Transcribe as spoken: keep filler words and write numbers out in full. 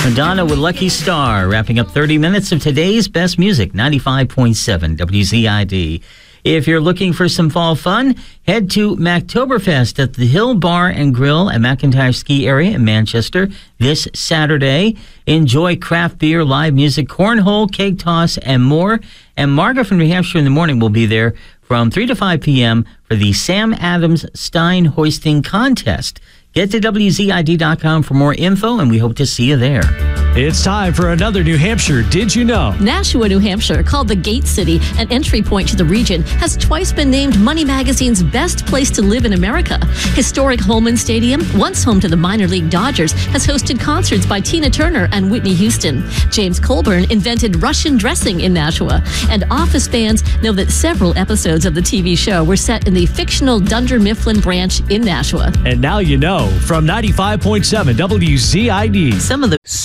Madonna with Lucky Star, wrapping up thirty minutes of today's best music, ninety-five point seven W Z I D. If you're looking for some fall fun, head to Mactoberfest at the Hill Bar and Grill at McIntyre Ski Area in Manchester this Saturday. Enjoy craft beer, live music, cornhole, cake toss, and more. And Margaret from New Hampshire in the morning will be there from three to five p.m. for the Sam Adams Stein Hoisting Contest. Get to W Z I D dot com for more info, and we hope to see you there. It's time for another New Hampshire Did You Know? Nashua, New Hampshire, called the Gate City, an entry point to the region, has twice been named Money Magazine's best place to live in America. Historic Holman Stadium, once home to the minor league Dodgers, has hosted concerts by Tina Turner and Whitney Houston. James Colburn invented Russian dressing in Nashua, and Office fans know that several episodes of the T V show were set in the fictional Dunder Mifflin branch in Nashua. And now you know from ninety-five point seven W Z I D. Some of the